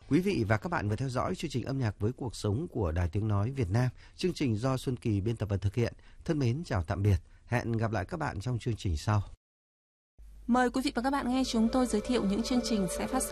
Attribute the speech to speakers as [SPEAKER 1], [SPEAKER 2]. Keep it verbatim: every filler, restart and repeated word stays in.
[SPEAKER 1] Quý vị và các bạn vừa theo dõi chương trình âm nhạc với cuộc sống của Đài Tiếng Nói Việt Nam. Chương trình do Xuân Kỳ biên tập và thực hiện. Thân mến chào tạm biệt. Hẹn gặp lại các bạn trong chương trình sau.
[SPEAKER 2] Mời quý vị và các bạn nghe chúng tôi giới thiệu những chương trình sẽ phát sóng